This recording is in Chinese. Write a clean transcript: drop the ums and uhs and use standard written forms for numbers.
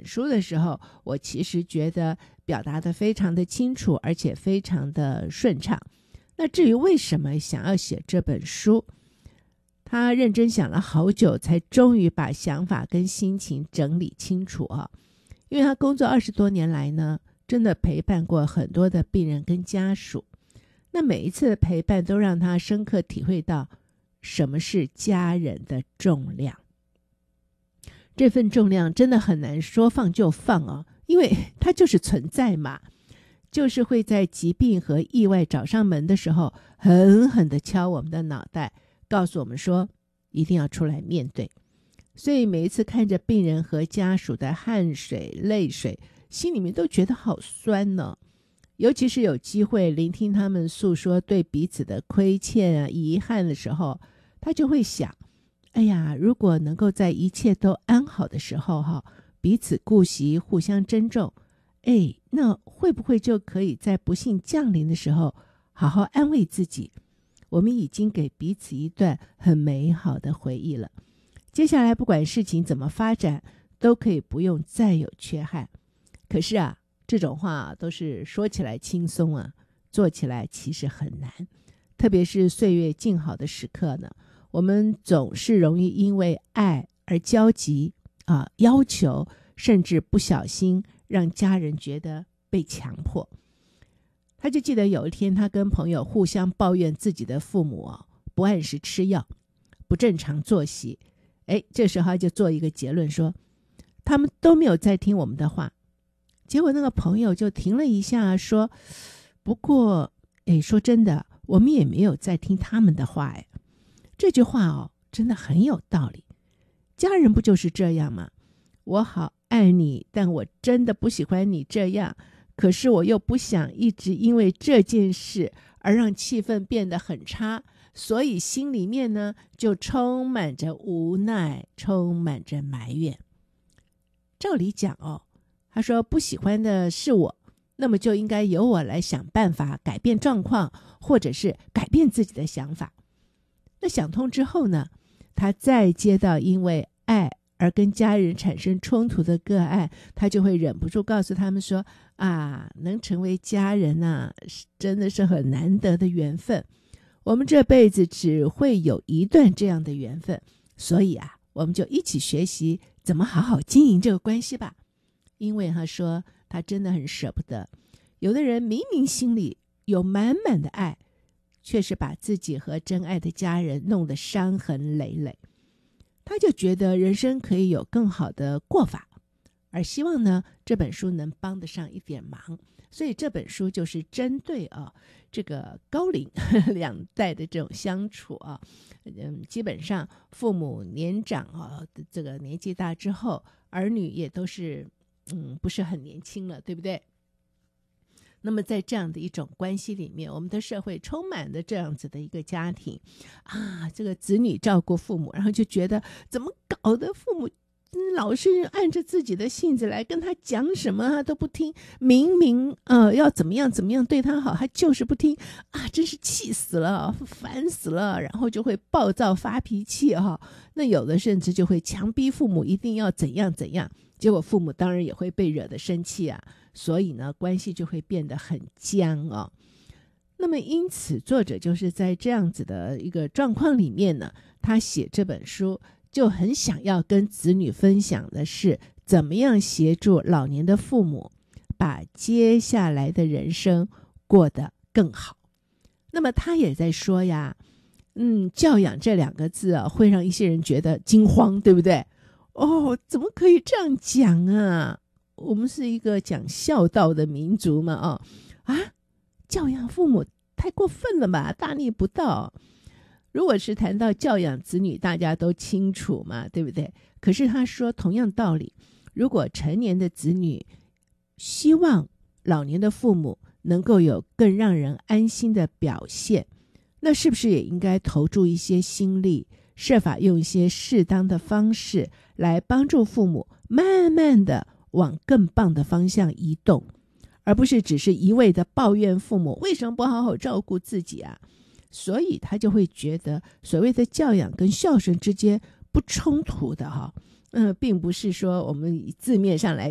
本书的时候，我其实觉得表达得非常的清楚，而且非常的顺畅。那至于为什么想要写这本书，他认真想了好久，才终于把想法跟心情整理清楚啊。因为他工作20多年来呢，真的陪伴过很多的病人跟家属，那每一次的陪伴都让他深刻体会到什么是家人的重量。这份重量真的很难说放就放哦，因为它就是存在嘛，就是会在疾病和意外找上门的时候，狠狠地敲我们的脑袋，告诉我们说一定要出来面对。所以每一次看着病人和家属的汗水泪水，心里面都觉得好酸呢。尤其是有机会聆听他们诉说对彼此的亏欠啊、遗憾的时候，他就会想，哎呀，如果能够在一切都安好的时候彼此顾惜，互相珍重，那会不会就可以在不幸降临的时候好好安慰自己，我们已经给彼此一段很美好的回忆了，接下来不管事情怎么发展，都可以不用再有缺憾。可是啊，这种话都是说起来轻松啊，做起来其实很难。特别是岁月静好的时刻呢，我们总是容易因为爱而焦急要求，甚至不小心让家人觉得被强迫。他就记得有一天，他跟朋友互相抱怨自己的父母不按时吃药，不正常作息。这时候他就做一个结论说，他们都没有在听我们的话。结果那个朋友就停了一下说，不过说真的，我们也没有在听他们的话。这句话真的很有道理。家人不就是这样吗？我好爱你，但我真的不喜欢你这样，可是我又不想一直因为这件事而让气氛变得很差，所以心里面呢就充满着无奈，充满着埋怨。照理讲他说不喜欢的是我，那么就应该由我来想办法改变状况，或者是改变自己的想法。那想通之后呢，他再接到因为爱而跟家人产生冲突的个案，他就会忍不住告诉他们说能成为家人真的是很难得的缘分，我们这辈子只会有一段这样的缘分，所以我们就一起学习怎么好好经营这个关系吧。因为他说他真的很舍不得，有的人明明心里有满满的爱，却是把自己和真爱的家人弄得伤痕累累。他就觉得人生可以有更好的过法，而希望呢这本书能帮得上一点忙。所以这本书就是针对这个高龄两代的这种相处基本上父母年长这个年纪大之后，儿女也都是不是很年轻了，对不对？那么在这样的一种关系里面，我们的社会充满了这样子的一个家庭这个子女照顾父母，然后就觉得怎么搞的，父母老是按着自己的性子来，跟他讲什么他都不听，明明要怎么样怎么样对他好，他就是不听真是气死了，烦死了，然后就会暴躁发脾气那有的甚至就会强逼父母一定要怎样怎样，结果父母当然也会被惹得生气所以呢关系就会变得很僵那么因此作者就是在这样子的一个状况里面呢，他写这本书就很想要跟子女分享的是怎么样协助老年的父母把接下来的人生过得更好。那么他也在说教养这2个字会让一些人觉得惊慌，对不对？怎么可以这样讲我们是一个讲孝道的民族嘛教养父母太过分了吧，大逆不道。如果是谈到教养子女，大家都清楚嘛，对不对？可是他说同样道理，如果成年的子女希望老年的父母能够有更让人安心的表现，那是不是也应该投注一些心力，设法用一些适当的方式来帮助父母慢慢的往更棒的方向移动，而不是只是一味的抱怨父母为什么不好好照顾自己所以他就会觉得所谓的教养跟孝顺之间不冲突的并不是说我们以字面上来